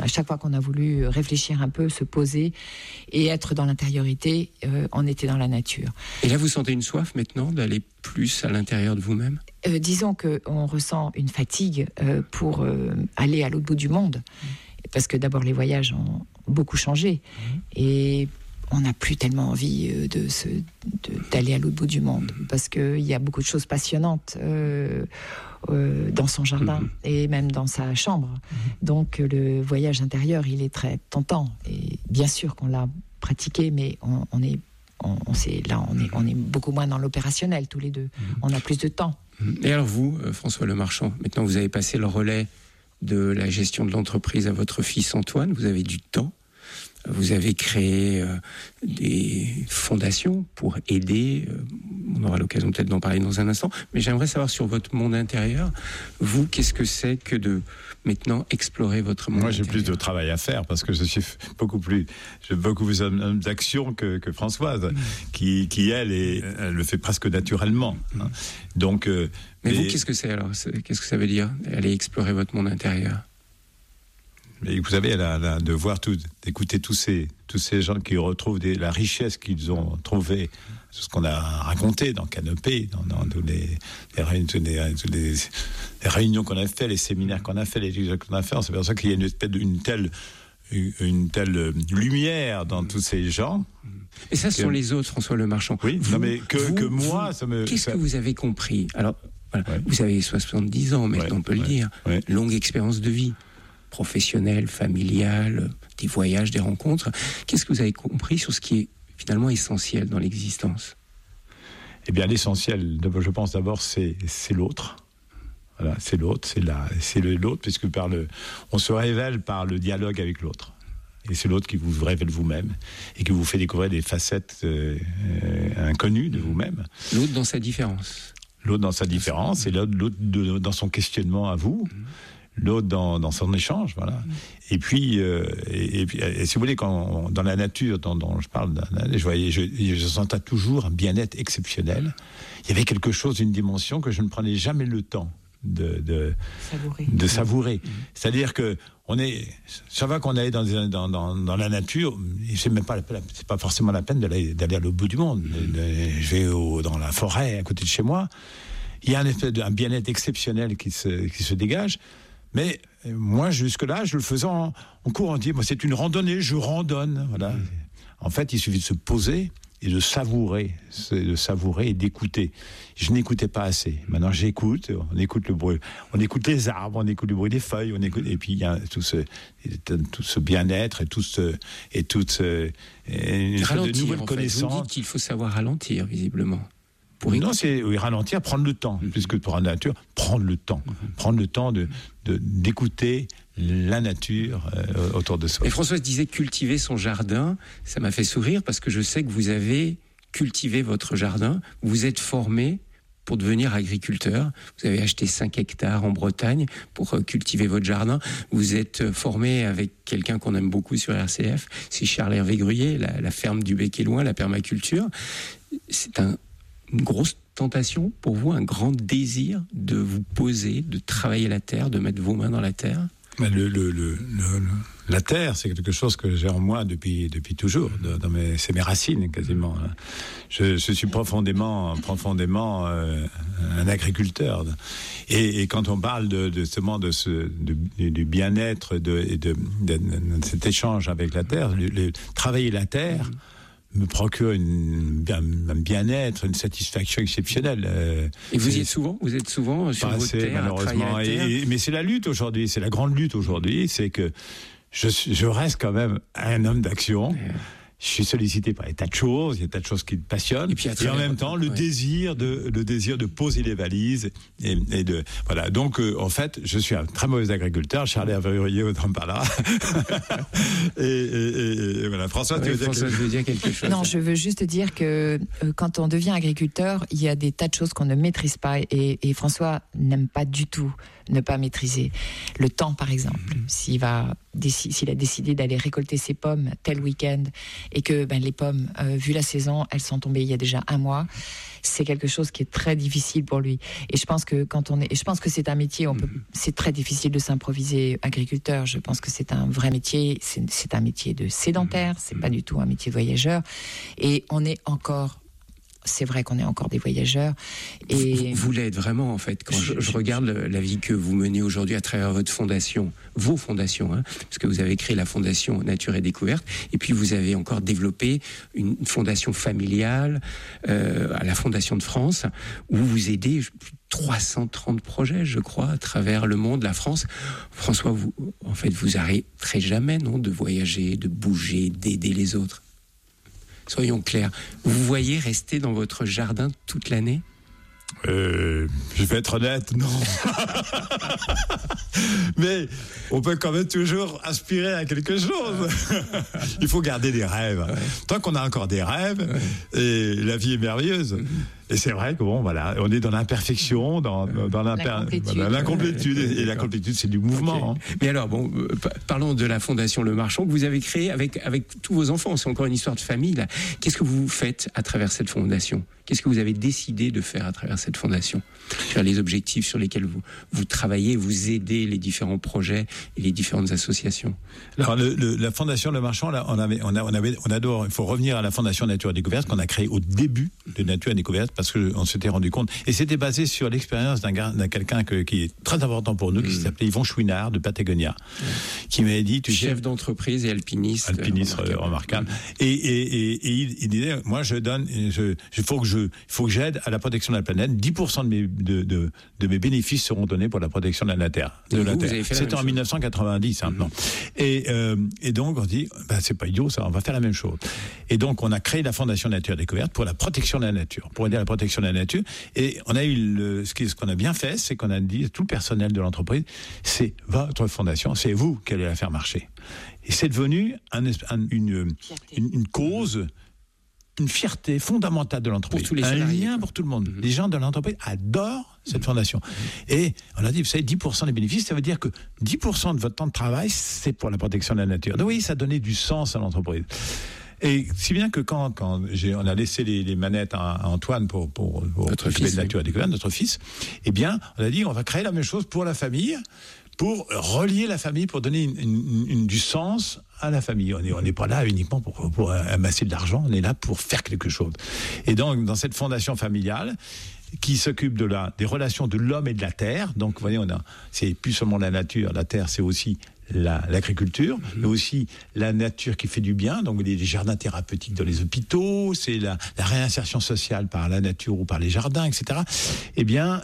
à chaque fois qu'on a voulu réfléchir un peu, se poser et être dans l'intériorité, on était dans la nature. Et là, vous sentez une soif maintenant d'aller plus à l'intérieur de vous-même ? Disons qu'on ressent une fatigue pour aller à l'autre bout du monde. Parce que d'abord, les voyages ont beaucoup changé. Et on n'a plus tellement envie d'aller à l'autre bout du monde. Parce qu'il y a beaucoup de choses passionnantes dans son jardin et même dans sa chambre. Donc, le voyage intérieur, il est très tentant. Et bien sûr qu'on l'a pratiqué, mais on est beaucoup moins dans l'opérationnel, tous les deux. On a plus de temps. Et alors vous, François Lemarchand, maintenant vous avez passé le relais de la gestion de l'entreprise à votre fils Antoine, vous avez du temps, vous avez créé des fondations pour aider, on aura l'occasion peut-être d'en parler dans un instant, mais j'aimerais savoir sur votre monde intérieur, vous, qu'est-ce que c'est que de maintenant explorer votre monde intérieur ? Moi, j'ai plus de travail à faire parce que je suis beaucoup plus homme d'action que Françoise, qui elle le fait presque naturellement. Hein. Donc, mais vous, qu'est-ce que c'est alors ? Qu'est-ce que ça veut dire, aller explorer votre monde intérieur ? Mais vous savez, de voir d'écouter tous ces gens qui retrouvent la richesse qu'ils ont trouvée, ce qu'on a raconté dans Canopée, dans toutes les réunions qu'on a fait, les séminaires qu'on a fait, les études qu'on a fait, on s'aperçoit qu'il y a une telle lumière dans tous ces gens. Et ça, ce sont les autres, François Lemarchand. Oui, vous, non mais que moi, qu'est-ce que vous avez compris ? Alors, voilà, vous avez 70 ans, maintenant on peut le dire. Ouais. Longue expérience de vie. Professionnel, familial, des voyages, des rencontres. Qu'est-ce que vous avez compris sur ce qui est finalement essentiel dans l'existence ? Eh bien, l'essentiel, je pense d'abord, c'est l'autre. Voilà, c'est l'autre, c'est l'autre, puisque on se révèle par le dialogue avec l'autre. Et c'est l'autre qui vous révèle vous-même et qui vous fait découvrir des facettes inconnues de vous-même. L'autre dans sa différence. L'autre dans sa différence et l'autre dans son questionnement à vous. L'autre dans son échange, voilà. Et puis, si vous voulez, quand dans la nature dont je parle, je sentais toujours un bien-être exceptionnel. Il y avait quelque chose, une dimension que je ne prenais jamais le temps de savourer. C'est-à-dire que chaque fois qu'on allait dans la nature, c'est pas forcément la peine d'aller à l'autre bout du monde. Je vais dans la forêt à côté de chez moi. Il y a un bien-être exceptionnel qui se dégage. Mais moi, jusque-là, je le faisais en courant. Moi, c'est une randonnée, je randonne. Voilà. En fait, il suffit de se poser et de savourer et d'écouter. Je n'écoutais pas assez. Maintenant, j'écoute. On écoute le bruit. On écoute les arbres, on écoute le bruit des feuilles. Et puis, il y a tout ce bien-être et toute de nouvelles connaissances. Vous dites qu'il faut savoir ralentir, visiblement. Non, c'est ralentir, prendre le temps, puisque pour la nature, prendre le temps d'écouter la nature autour de soi. Et Françoise disait cultiver son jardin, ça m'a fait sourire parce que je sais que vous avez cultivé votre jardin, vous êtes formé pour devenir agriculteur, vous avez acheté 5 hectares en Bretagne pour cultiver votre jardin, vous êtes formé avec quelqu'un qu'on aime beaucoup sur RCF, c'est Charles-Hervé Gruyé, la ferme du Bec et Loin, la permaculture. C'est une grosse tentation pour vous, un grand désir de vous poser, de travailler la terre, de mettre vos mains dans la terre ? Mais la terre, c'est quelque chose que j'ai en moi depuis toujours. C'est mes racines quasiment. Je suis profondément un agriculteur. Et quand on parle du bien-être et de cet échange avec la terre, travailler la terre me procure un bien-être, une satisfaction exceptionnelle. Et vous y êtes souvent ? Vous êtes souvent sur votre terre, malheureusement. Mais c'est la lutte aujourd'hui, c'est la grande lutte aujourd'hui, c'est que je reste quand même un homme d'action. Je suis sollicité par des tas de choses, il y a des tas de choses qui me passionnent. Et en même temps, le désir de poser les valises et de voilà. Donc en fait, je suis un très mauvais agriculteur. Charles-Hervé Gruyé autant par là. et voilà. François, tu veux dire quelque chose ? Non, je veux juste dire que quand on devient agriculteur, il y a des tas de choses qu'on ne maîtrise pas. Et François n'aime pas du tout ne pas maîtriser. Le temps, par exemple, s'il a décidé d'aller récolter ses pommes tel week-end et que les pommes, vu la saison, elles sont tombées il y a déjà 1 mois, c'est quelque chose qui est très difficile pour lui. Et je pense que c'est un métier, c'est très difficile de s'improviser agriculteur. Je pense que c'est un vrai métier, c'est un métier de sédentaire, c'est pas du tout un métier de voyageur. Et c'est vrai qu'on est encore des voyageurs. Et vous l'êtes vraiment, en fait. Quand je regarde la vie que vous menez aujourd'hui à travers votre fondation, vos fondations, parce que vous avez créé la fondation Nature et Découverte, et puis vous avez encore développé une fondation familiale à la Fondation de France, où vous aidez 330 projets, je crois, à travers le monde, la France. François, vous arrêterez jamais, non, de voyager, de bouger, d'aider les autres. Soyons clairs. Vous voyez rester dans votre jardin toute l'année ? Je vais être honnête, non. Mais on peut quand même toujours aspirer à quelque chose. Il faut garder des rêves. Ouais. Tant qu'on a encore des rêves, et la vie est merveilleuse. Et c'est vrai que on est dans l'imperfection, dans l'incomplétude. Et la complétude, c'est du mouvement. Okay. Mais alors, parlons de la Fondation Le Marchand que vous avez créée avec tous vos enfants. C'est encore une histoire de famille, là. Qu'est-ce que vous faites à travers cette fondation ? Qu'est-ce que vous avez décidé de faire à travers cette fondation ? Sur les objectifs sur lesquels vous travaillez, vous aidez les différents projets et les différentes associations. Alors, la Fondation Le Marchand, là, on adore. Il faut revenir à la Fondation Nature et Découverte qu'on a créée au début de Nature et Découverte, parce qu'on s'était rendu compte, et c'était basé sur l'expérience d'un quelqu'un qui est très important pour nous, qui s'appelait Yvon Chouinard de Patagonia, qui m'avait dit, chef d'entreprise et alpiniste remarquable. Et il disait, moi il faut que j'aide à la protection de la planète. 10% de mes bénéfices seront donnés pour la protection de la Terre. C'était en 1990 maintenant. Et donc on se dit, c'est pas idiot ça, on va faire la même chose. Et donc on a créé la Fondation Nature et Découverte pour la protection de la nature, pour aider à la protection de la nature. Et on a eu ce qu'on a bien fait, c'est qu'on a dit tout le personnel de l'entreprise, c'est votre fondation, c'est vous qui allez la faire marcher. Et c'est devenu une cause, une fierté fondamentale de l'entreprise, un lien pour tout le monde. Les gens de l'entreprise adorent cette fondation. Et on a dit, vous savez, 10% des bénéfices, ça veut dire que 10% de votre temps de travail, c'est pour la protection de la nature. Donc oui, ça donnait du sens à l'entreprise. Et si bien que quand on a laissé les manettes à Antoine pour s'occuper de Nature et Découverte, notre fils, eh bien, on a dit, on va créer la même chose pour la famille, pour relier la famille, pour donner du sens à la famille. On n'est pas là uniquement pour amasser de l'argent, on est là pour faire quelque chose. Et donc, dans cette fondation familiale, qui s'occupe des relations de l'homme et de la terre, donc vous voyez, c'est plus seulement la nature, la terre, c'est aussi l'agriculture, mais aussi la nature qui fait du bien, donc les jardins thérapeutiques dans les hôpitaux, c'est la réinsertion sociale par la nature ou par les jardins, etc. Eh bien,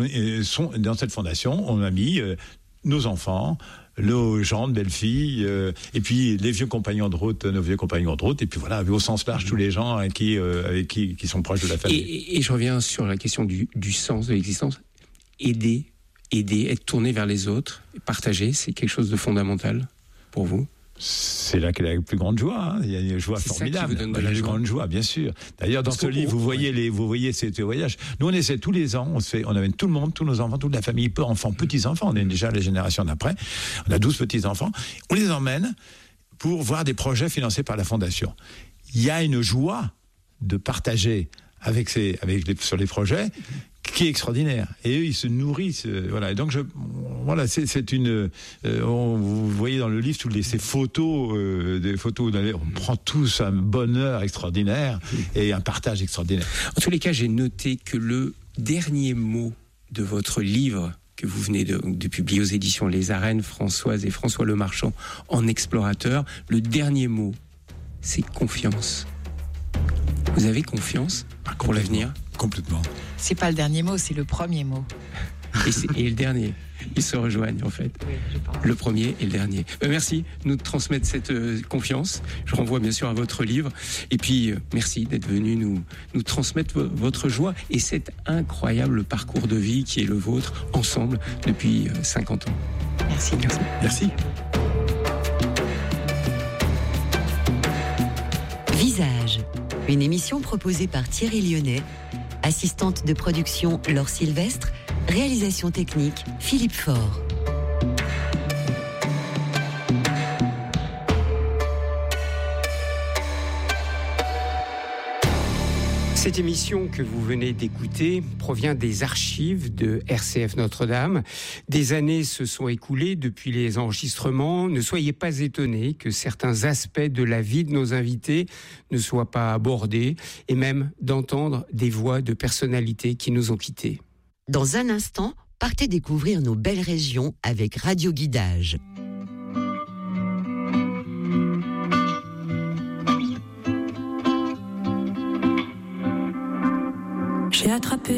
dans cette fondation, on a mis nos enfants, nos gens de belles-filles, et puis les vieux compagnons de route, nos vieux compagnons de route, et puis voilà, au sens large, tous les gens avec qui sont proches de la famille. Et je reviens sur la question du sens de l'existence. Aider, être tourné vers les autres, partager, c'est quelque chose de fondamental pour vous ? C'est là qu'est la plus grande joie. Il y a une joie formidable. Ça qui vous donne de la grande joie, bien sûr. D'ailleurs, dans ce livre, vous voyez ces voyages. Nous, on essaie tous les ans, on amène tout le monde, tous nos enfants, toute la famille, enfants, petits-enfants. On est déjà la génération d'après. On a 12 petits-enfants. On les emmène pour voir des projets financés par la Fondation. Il y a une joie de partager sur les projets qui est extraordinaire. Et eux, ils se nourrissent. Voilà. Et donc, c'est une. Vous voyez dans le livre toutes ces photos, des photos. On prend tous un bonheur extraordinaire et un partage extraordinaire. En tous les cas, j'ai noté que le dernier mot de votre livre que vous venez de publier aux éditions Les Arènes, Françoise et François Le Marchand, en explorateur, le dernier mot, c'est confiance. Vous avez confiance pour l'avenir ? Complètement. C'est pas le dernier mot, c'est le premier mot. Et le dernier. Ils se rejoignent en fait. Oui, je pense. Le premier et le dernier. Merci de nous transmettre cette confiance. Je renvoie bien sûr à votre livre. Et puis, merci d'être venu nous transmettre votre joie et cet incroyable parcours de vie qui est le vôtre, ensemble, depuis 50 ans. Merci. Merci. Visage, une émission proposée par Thierry Lyonnais, assistante de production Laure Sylvestre, Réalisation technique, Philippe Faure. Cette émission que vous venez d'écouter provient des archives de RCF Notre-Dame. Des années se sont écoulées depuis les enregistrements. Ne soyez pas étonnés que certains aspects de la vie de nos invités ne soient pas abordés et même d'entendre des voix de personnalités qui nous ont quittés. Dans un instant, partez découvrir nos belles régions avec Radio Guidage. J'ai attrapé